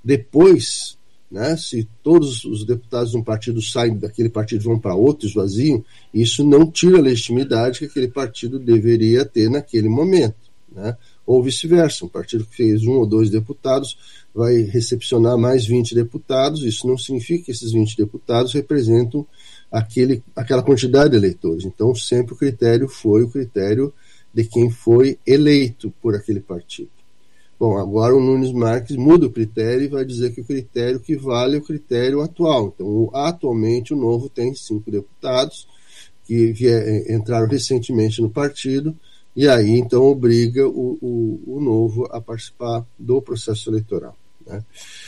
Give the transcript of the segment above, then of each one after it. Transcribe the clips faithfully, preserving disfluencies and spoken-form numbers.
Depois, né, se todos os deputados de um partido saem daquele partido e vão para outro, esvaziam, isso não tira a legitimidade que aquele partido deveria ter naquele momento, né? Ou vice-versa, um partido que fez um ou dois deputados vai recepcionar mais vinte deputados, isso não significa que esses vinte deputados representam aquele, aquela quantidade de eleitores. Então, sempre o critério foi o critério de quem foi eleito por aquele partido. Bom, agora o Nunes Marques muda o critério e vai dizer que o critério que vale é o critério atual. Então, atualmente, o Novo tem cinco deputados que vier, entraram recentemente no partido, e aí, então, obriga o, o, o Novo a participar do processo eleitoral, né?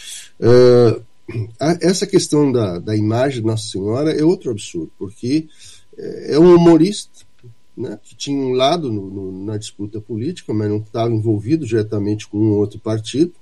Uh, essa questão da, da imagem de Nossa Senhora é outro absurdo, porque é um humorista, né, que tinha um lado no, no, na disputa política, mas não estava envolvido diretamente com um outro partido,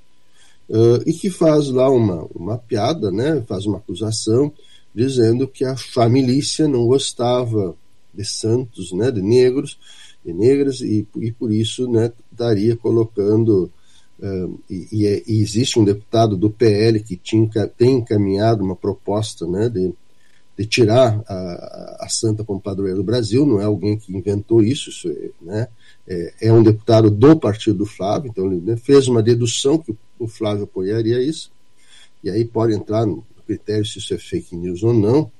uh, e que faz lá uma, uma piada, né, faz uma acusação, dizendo que a família não gostava de santos, né, de negros, de negras, e, e por isso, né, estaria colocando... Uh, e, e, é, e existe um deputado do P L que tinha, tem encaminhado uma proposta, né, de de tirar a, a Santa como padroeira do Brasil, não é alguém que inventou isso, isso é, né, é, é um deputado do partido do Flávio, então ele, né, fez uma dedução que o, o Flávio apoiaria isso, e aí pode entrar no critério se isso é fake news ou não,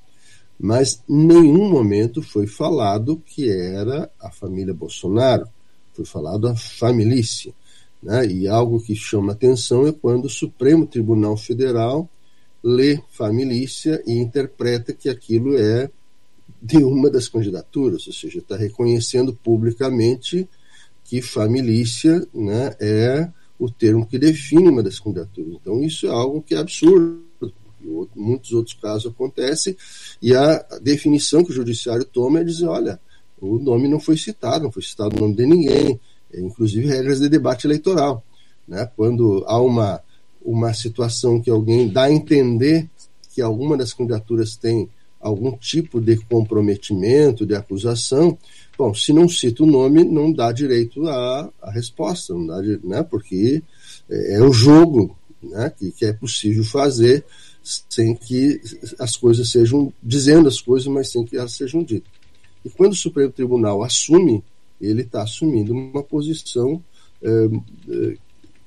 mas em nenhum momento foi falado que era a família Bolsonaro, foi falado a família, né, e algo que chama atenção é quando o Supremo Tribunal Federal lê família e interpreta que aquilo é de uma das candidaturas, ou seja, está reconhecendo publicamente que família, né, é o termo que define uma das candidaturas. Então isso é algo que é absurdo, muitos outros casos acontecem, e a definição que o judiciário toma é dizer, olha, o nome não foi citado, não foi citado o nome de ninguém, inclusive regras de debate eleitoral, né, quando há uma uma situação que alguém dá a entender que alguma das candidaturas tem algum tipo de comprometimento, de acusação, bom, se não cita o nome, não dá direito à, à resposta, não dá, né, porque é, é o jogo, né, que, que é possível fazer sem que as coisas sejam, dizendo as coisas, mas sem que elas sejam ditas. E quando o Supremo Tribunal assume, ele está assumindo uma posição é, é,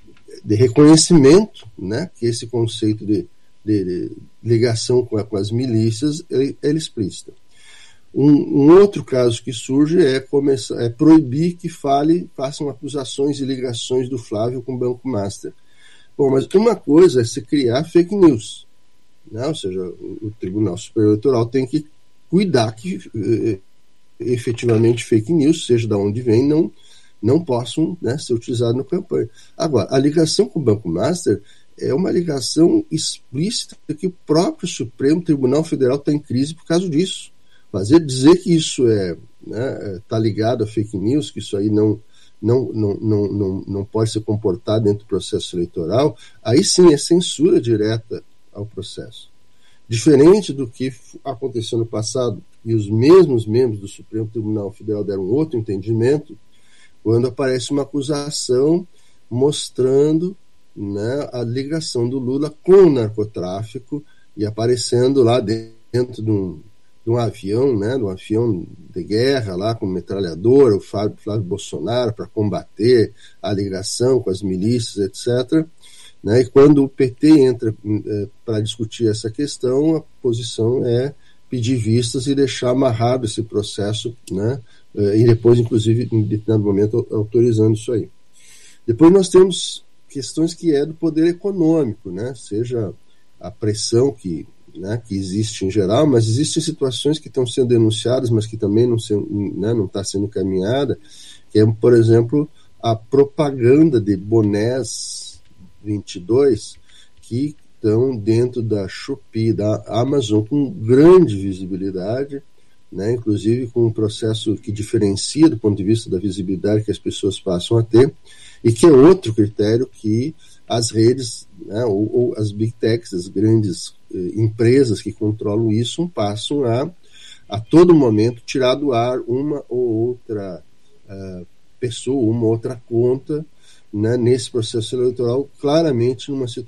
de reconhecimento, né, que esse conceito de, de, de ligação com, a, com as milícias é, é explícita. Um, um outro caso que surge é, começar, é proibir que fale, façam acusações e ligações do Flávio com o Banco Master. Bom, mas uma coisa é se criar fake news, né, ou seja, o, o Tribunal Superior Eleitoral tem que cuidar que eh, efetivamente fake news, seja de onde vem, não não possam, né, ser utilizados na campanha. Agora, a ligação com o Banco Master é uma ligação explícita que o próprio Supremo Tribunal Federal está em crise por causa disso. Fazer dizer que isso é, né, está ligado a fake news, que isso aí não, não, não, não, não, não pode ser comportado dentro do processo eleitoral, aí sim é censura direta ao processo. Diferente do que aconteceu no passado, e os mesmos membros do Supremo Tribunal Federal deram outro entendimento, quando aparece uma acusação mostrando, né, a ligação do Lula com o narcotráfico e aparecendo lá dentro de um, de um avião, né, de um avião de guerra lá com metralhadora, o Flávio, Flávio Bolsonaro para combater a ligação com as milícias, etcétera. Né, e quando o P T entra é, para discutir essa questão, a posição é pedir vistas e deixar amarrado esse processo, né, e depois, inclusive, em determinado momento, autorizando isso aí. Depois nós temos questões que é do poder econômico, né? Seja a pressão que, né, que existe em geral, mas existem situações que estão sendo denunciadas, mas que também não está, né, não está sendo encaminhada, que é, por exemplo, a propaganda de bonés vinte e dois que estão dentro da Shopee, da Amazon, com grande visibilidade, né, inclusive com um processo que diferencia do ponto de vista da visibilidade que as pessoas passam a ter, e que é outro critério que as redes, né, ou, ou as big techs, as grandes eh, empresas que controlam isso, passam a, a todo momento, tirar do ar uma ou outra uh, pessoa, uma outra conta, né, nesse processo eleitoral, claramente numa situação